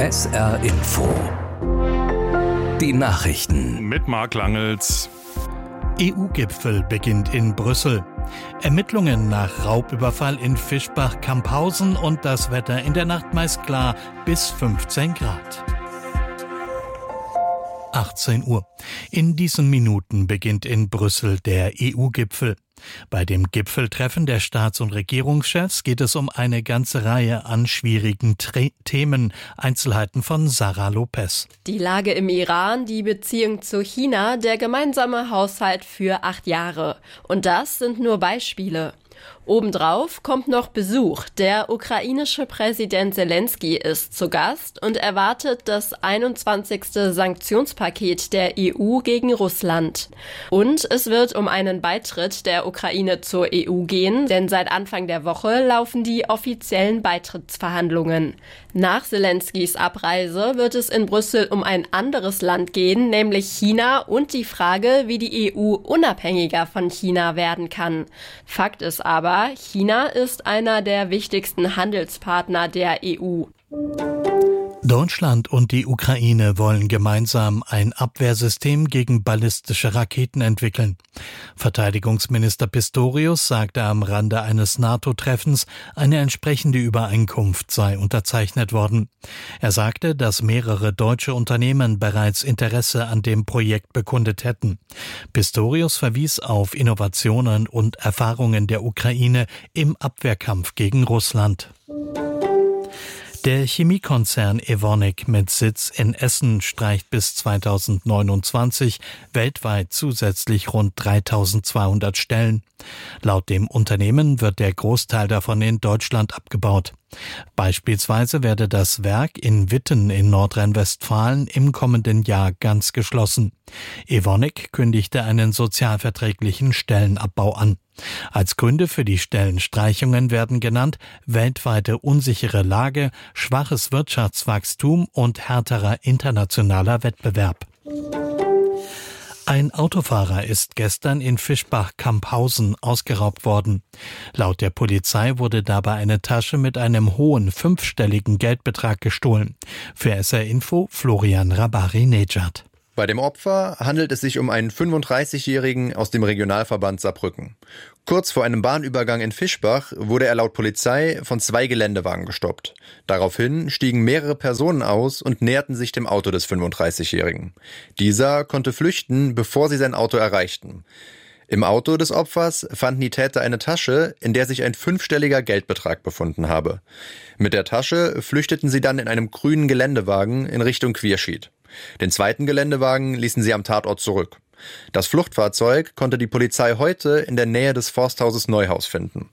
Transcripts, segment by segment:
SR Info. Die Nachrichten. Mit Marc Langels. EU-Gipfel beginnt in Brüssel. Ermittlungen nach Raubüberfall in Fischbach-Camphausen und das Wetter in der Nacht meist klar bis 15 Grad. 18 Uhr. In diesen Minuten beginnt in Brüssel der EU-Gipfel. Bei dem Gipfeltreffen der Staats- und Regierungschefs geht es um eine ganze Reihe an schwierigen Themen. Einzelheiten von Sarah Lopez. Die Lage im Iran, die Beziehung zu China, der gemeinsame Haushalt für 8 Jahre. Und das sind nur Beispiele. Obendrauf kommt noch Besuch. Der ukrainische Präsident Zelensky ist zu Gast und erwartet das 21. Sanktionspaket der EU gegen Russland. Und es wird um einen Beitritt der Ukraine zur EU gehen, denn seit Anfang der Woche laufen die offiziellen Beitrittsverhandlungen. Nach Zelenskys Abreise wird es in Brüssel um ein anderes Land gehen, nämlich China, und die Frage, wie die EU unabhängiger von China werden kann. Fakt ist aber, China ist einer der wichtigsten Handelspartner der EU. Deutschland und die Ukraine wollen gemeinsam ein Abwehrsystem gegen ballistische Raketen entwickeln. Verteidigungsminister Pistorius sagte am Rande eines NATO-Treffens, eine entsprechende Übereinkunft sei unterzeichnet worden. Er sagte, dass mehrere deutsche Unternehmen bereits Interesse an dem Projekt bekundet hätten. Pistorius verwies auf Innovationen und Erfahrungen der Ukraine im Abwehrkampf gegen Russland. Der Chemiekonzern Evonik mit Sitz in Essen streicht bis 2029 weltweit zusätzlich rund 3200 Stellen. Laut dem Unternehmen wird der Großteil davon in Deutschland abgebaut. Beispielsweise werde das Werk in Witten in Nordrhein-Westfalen im kommenden Jahr ganz geschlossen. Evonik kündigte einen sozialverträglichen Stellenabbau an. Als Gründe für die Stellenstreichungen werden genannt weltweite unsichere Lage, schwaches Wirtschaftswachstum und härterer internationaler Wettbewerb. Ein Autofahrer ist gestern in Fischbach-Camphausen ausgeraubt worden. Laut der Polizei wurde dabei eine Tasche mit einem hohen 5-stelligen Geldbetrag gestohlen. Für SR Info Florian Rabari-Nejad. Bei dem Opfer handelt es sich um einen 35-Jährigen aus dem Regionalverband Saarbrücken. Kurz vor einem Bahnübergang in Fischbach wurde er laut Polizei von 2 Geländewagen gestoppt. Daraufhin stiegen mehrere Personen aus und näherten sich dem Auto des 35-Jährigen. Dieser konnte flüchten, bevor sie sein Auto erreichten. Im Auto des Opfers fanden die Täter eine Tasche, in der sich ein 5-stelliger Geldbetrag befunden habe. Mit der Tasche flüchteten sie dann in einem grünen Geländewagen in Richtung Quierschied. Den zweiten Geländewagen ließen sie am Tatort zurück. Das Fluchtfahrzeug konnte die Polizei heute in der Nähe des Forsthauses Neuhaus finden.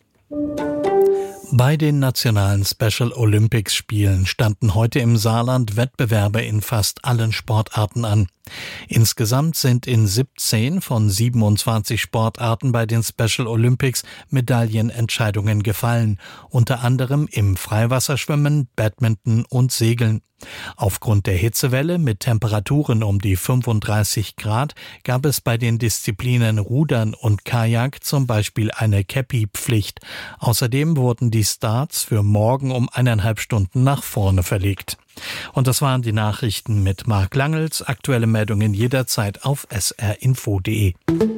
Bei den nationalen Special Olympics Spielen standen heute im Saarland Wettbewerbe in fast allen Sportarten an. Insgesamt sind in 17 von 27 Sportarten bei den Special Olympics Medaillenentscheidungen gefallen, unter anderem im Freiwasserschwimmen, Badminton und Segeln. Aufgrund der Hitzewelle mit Temperaturen um die 35 Grad gab es bei den Disziplinen Rudern und Kajak zum Beispiel eine Käppi-Pflicht. Außerdem wurden die Starts für morgen um 1,5 Stunden nach vorne verlegt. Und das waren die Nachrichten mit Marc Langels. Aktuelle Meldungen jederzeit auf srinfo.de.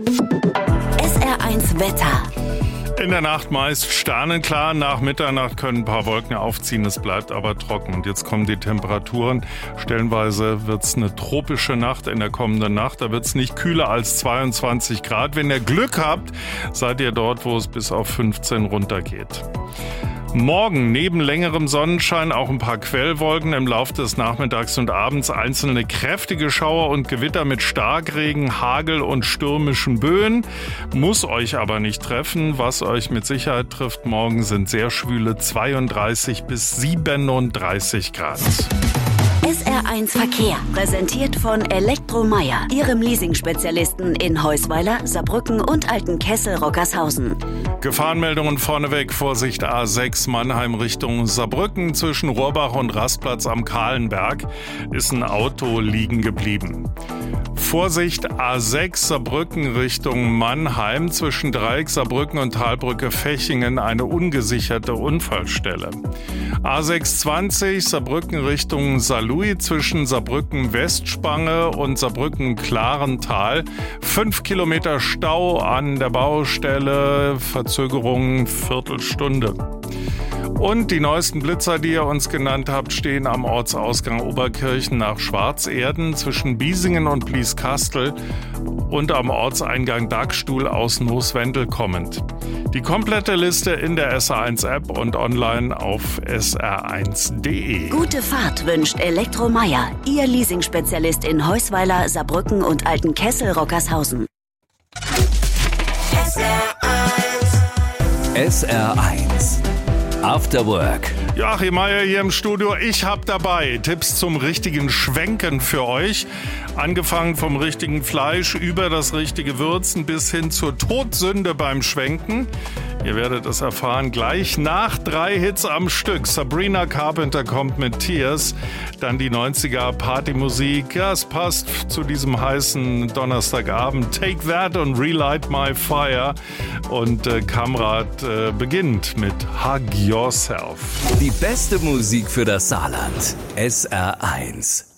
SR1 Wetter. In der Nacht meist sternenklar, nach Mitternacht können ein paar Wolken aufziehen, es bleibt aber trocken. Und jetzt kommen die Temperaturen. Stellenweise wird es eine tropische Nacht in der kommenden Nacht. Da wird es nicht kühler als 22 Grad. Wenn ihr Glück habt, seid ihr dort, wo es bis auf 15 runtergeht. Morgen neben längerem Sonnenschein auch ein paar Quellwolken, im Laufe des Nachmittags und Abends einzelne kräftige Schauer und Gewitter mit Starkregen, Hagel und stürmischen Böen. Muss euch aber nicht treffen. Was euch mit Sicherheit trifft morgen sind sehr schwüle 32 bis 37 Grad. SR1 Verkehr, präsentiert von Elektromeier, Ihrem Leasing-Spezialisten in Heusweiler, Saarbrücken und Altenkessel-Rockershausen. Gefahrenmeldungen vorneweg, Vorsicht A6 Mannheim Richtung Saarbrücken. Zwischen Rohrbach und Rastplatz am Kahlenberg ist ein Auto liegen geblieben. Vorsicht, A6 Saarbrücken Richtung Mannheim, zwischen Dreieck Saarbrücken und Talbrücke Fechingen eine ungesicherte Unfallstelle. A620 Saarbrücken Richtung Saarlouis, zwischen Saarbrücken Westspange und Saarbrücken Klarental 5 Kilometer Stau an der Baustelle, Verzögerung Viertelstunde. Und die neuesten Blitzer, die ihr uns genannt habt, stehen am Ortsausgang Oberkirchen nach Schwarzerden, zwischen Biesingen und Blieskastel und am Ortseingang Dagstuhl aus Nooswendel kommend. Die komplette Liste in der SR1-App und online auf sr1.de. Gute Fahrt wünscht Elektromeier, Ihr Leasingspezialist in Heusweiler, Saarbrücken und Altenkessel-Rockershausen. SR1 After Work. Joachim Meier hier im Studio. Ich habe dabei Tipps zum richtigen Schwenken für euch. Angefangen vom richtigen Fleisch über das richtige Würzen bis hin zur Todsünde beim Schwenken. Ihr werdet es erfahren gleich nach 3 Hits am Stück. Sabrina Carpenter kommt mit Tears. Dann die 90er Partymusik. Ja, es passt zu diesem heißen Donnerstagabend. Take That und Relight My Fire. Und Kamrat beginnt mit Hug Yourself. Die beste Musik für das Saarland. SR1.